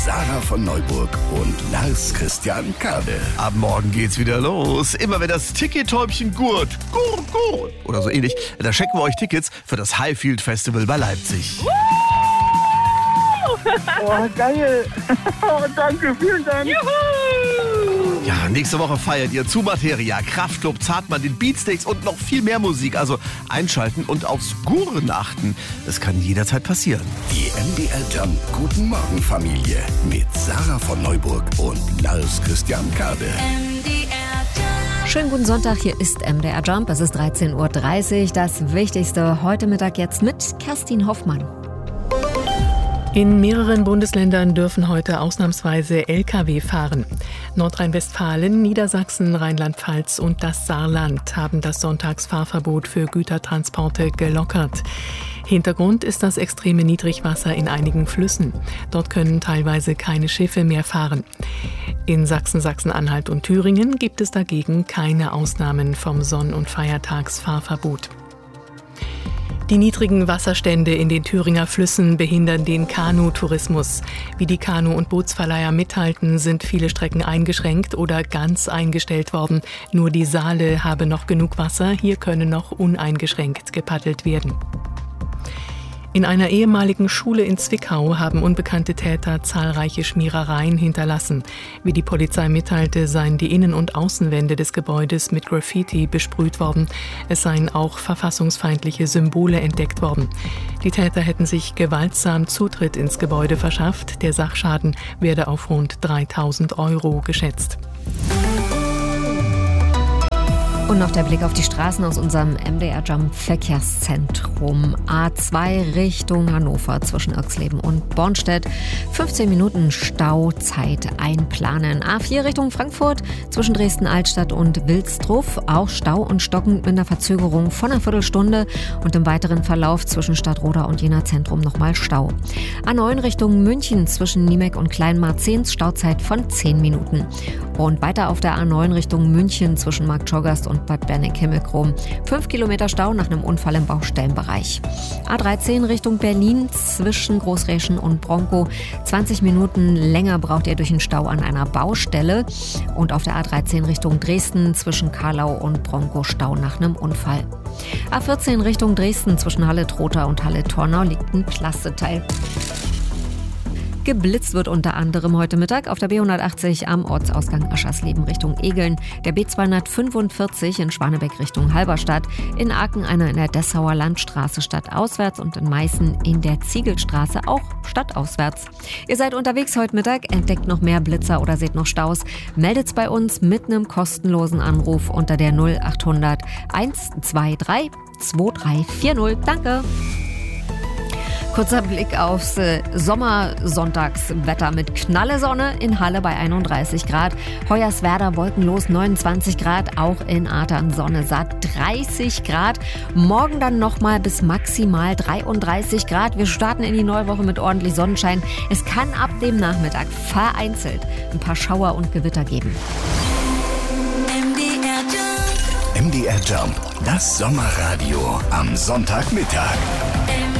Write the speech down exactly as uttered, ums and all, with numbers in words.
Sarah von Neuburg und Lars Christian Kade. Ab morgen geht's wieder los. Immer wenn das Tickettäubchen gurt, gurt, gurt oder so ähnlich, da schenken wir euch Tickets für das Highfield Festival bei Leipzig. Oh, geil. Oh, danke, vielen Dank. Juhu! Ja, nächste Woche feiert ihr zu Materia, Kraftklub, Zartmann, den Beatsteaks und noch viel mehr Musik. Also einschalten und aufs Guren achten. Das kann jederzeit passieren. Die M D R Jump Guten Morgen Familie mit Sarah von Neuburg und Lars Christian Kade. Schönen guten Sonntag, hier ist M D R Jump. Es ist dreizehn Uhr dreißig. Das Wichtigste heute Mittag jetzt mit Kerstin Hoffmann. In mehreren Bundesländern dürfen heute ausnahmsweise L K W fahren. Nordrhein-Westfalen, Niedersachsen, Rheinland-Pfalz und das Saarland haben das Sonntagsfahrverbot für Gütertransporte gelockert. Hintergrund ist das extreme Niedrigwasser in einigen Flüssen. Dort können teilweise keine Schiffe mehr fahren. In Sachsen, Sachsen-Anhalt und Thüringen gibt es dagegen keine Ausnahmen vom Sonn- und Feiertagsfahrverbot. Die niedrigen Wasserstände in den Thüringer Flüssen behindern den Kanutourismus. Wie die Kanu- und Bootsverleiher mithalten, sind viele Strecken eingeschränkt oder ganz eingestellt worden. Nur die Saale habe noch genug Wasser, hier könne noch uneingeschränkt gepaddelt werden. In einer ehemaligen Schule in Zwickau haben unbekannte Täter zahlreiche Schmierereien hinterlassen. Wie die Polizei mitteilte, seien die Innen- und Außenwände des Gebäudes mit Graffiti besprüht worden. Es seien auch verfassungsfeindliche Symbole entdeckt worden. Die Täter hätten sich gewaltsam Zutritt ins Gebäude verschafft. Der Sachschaden werde auf rund dreitausend Euro geschätzt. Und noch der Blick auf die Straßen aus unserem M D R Jump Verkehrszentrum. A zwei Richtung Hannover zwischen Irxleben und Bornstedt. fünfzehn Minuten Stauzeit einplanen. A vier Richtung Frankfurt zwischen Dresden-Altstadt und Wilsdruff. Auch Stau und stockend mit einer Verzögerung von einer Viertelstunde. Und im weiteren Verlauf zwischen Stadtroda und Jena Zentrum nochmal Stau. A neun Richtung München zwischen Niemek und Kleinmarzens. Stauzeit von zehn Minuten. Und weiter auf der A neun Richtung München zwischen Marktschaugasst und Bad Berneck-Himmelkrom. Fünf Kilometer Stau nach einem Unfall im Baustellenbereich. A dreizehn Richtung Berlin zwischen Großräschen und Bronkow. zwanzig Minuten länger braucht ihr durch den Stau an einer Baustelle. Und auf der A dreizehn Richtung Dresden zwischen Karlau und Bronkow Stau nach einem Unfall. A vierzehn Richtung Dresden zwischen Halle-Trotha und Halle-Tornau liegt ein Plasteteil. Geblitzt wird unter anderem heute Mittag auf der B hundertachtzig am Ortsausgang Aschersleben Richtung Egeln, der B zweihundertfünfundvierzig in Schwanebeck Richtung Halberstadt, in Aachen einer in der Dessauer Landstraße stadtauswärts und in Meißen in der Ziegelstraße auch stadtauswärts. Ihr seid unterwegs heute Mittag, entdeckt noch mehr Blitzer oder seht noch Staus, meldet's bei uns mit einem kostenlosen Anruf unter der null achthundert eins zwei drei zwei drei vier null. Danke! Kurzer Blick aufs äh, Sommersonntagswetter mit knalle Sonne in Halle bei einunddreißig Grad. Hoyerswerda wolkenlos neunundzwanzig Grad, auch in Adern Sonne satt dreißig Grad. Morgen dann nochmal bis maximal dreiunddreißig Grad. Wir starten in die neue Woche mit ordentlich Sonnenschein. Es kann ab dem Nachmittag vereinzelt ein paar Schauer und Gewitter geben. M D R Jump, das Sommerradio am Sonntagmittag.